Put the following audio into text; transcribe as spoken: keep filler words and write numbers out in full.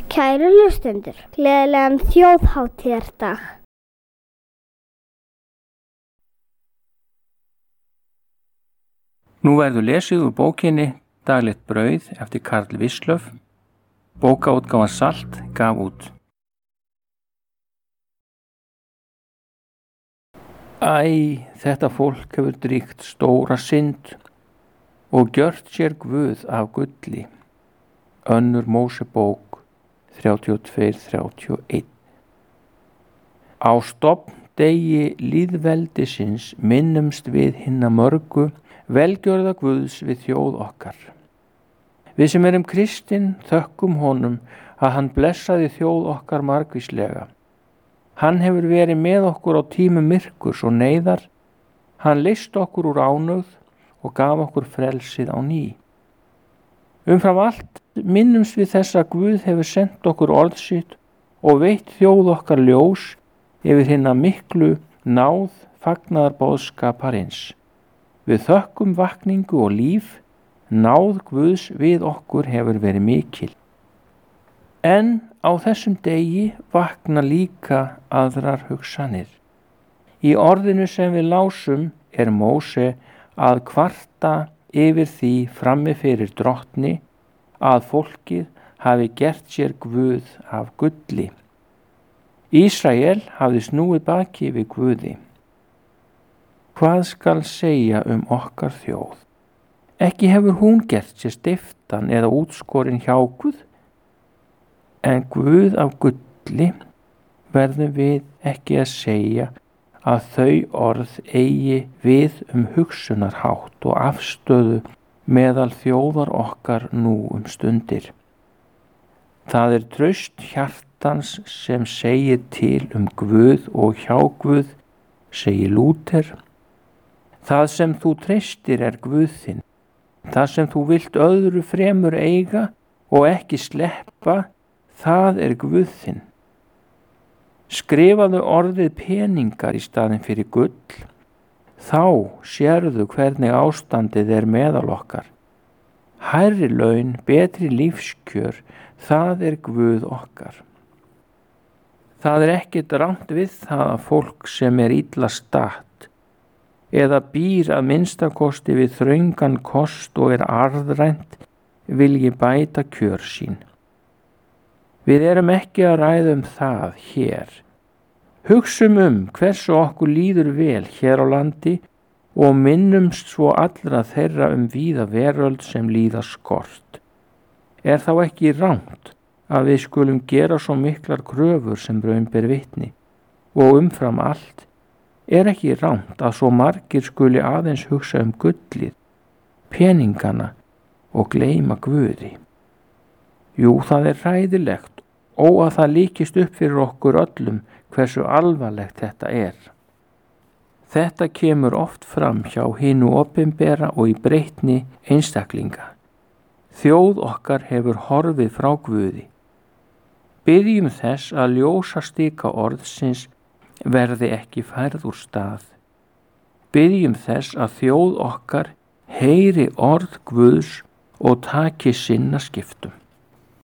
Kæru hlustendur, gleðilegan þjóðhátíðardag. Nú verður lesið úr bókinni Daglegt brauð eftir Karl Wislöff. Bókaútgáfan Salt gaf út. Æ, þetta fólk hefur dríkt stóra synd og gjört sér guð af gulli. Önnur Mósebók þrjátíu og tvö þrjátíu og eitt. Á stofndegi lýðveldisins minnumst við hinna mörgu velgjörða Guðs við þjóð okkar. Við sem erum kristin þökkum honum að hann blessaði þjóð okkar margvíslega. Hann hefur verið með okkur á tímum myrkurs og neyðar. Hann leysti okkur úr ánauð og gaf okkur frelsið á ný. Umfram allt minnumst við þess að Guð hefur sendt okkur orð sitt og veitt þjóð okkar ljós yfir hinna miklu náð fagnaðarboðskaparins. Við þökkum vakningu og líf, náð Guðs við okkur hefur verið mikil. En á þessum degi vakna líka aðrar hugsanir. Í orðinu sem við lásum er Móse að kvarta yfir því frammi fyrir drottni að fólkið hafi gert sér guð af gulli. Ísrael hafði snúið baki við Guði. Hvað skal segja um okkar þjóð? Ekki hefur hún gert sér stiftan eða útskorin hjá Guð, en Guð af gulli verðum við ekki að segja að þau orð eigi við um hugsunarhátt og afstöðu meðal þjóðar okkar nú um stundir. Það er traust hjartans sem segir til um Guð og hjá Guð, segir Lúther. Það sem þú treystir er Guð þinn. Það sem þú vilt öðru fremur eiga og ekki sleppa, það er Guð þinn. Skrifaðu orðið peningar í staðinn fyrir gull, þá sérðu hvernig ástandið er meðal okkar. Hærri laun, betri lífskjör, það er Guð okkar. Það er ekkert rangt við það að fólk sem er illa statt eða býr að minnstakosti við þröngan kost og er arðrænt vilji bæta kjör sín. Við erum ekki að ræða um það hér. Hugsum um hversu okkur líður vel hér á landi og minnumst svo allra þeirra um víða veröld sem líða skort. Er þá ekki rangt að við skulum gera svo miklar kröfur sem raun ber vitni og umfram allt er ekki rangt að svo margir skuli aðeins hugsa um gullið, peningana og gleyma Guði. Jú, það er hræðilegt og að það líkist upp fyrir okkur öllum hversu alvarlegt þetta er. Þetta kemur oft fram hjá hinu opinbera og í breytni einstaklinga. Þjóð okkar hefur horfið frá Guði. Biðjum þess að ljósastika orðsins verði ekki færð úr stað. Biðjum þess að þjóð okkar heyri orð Guðs og taki sinna skiptum.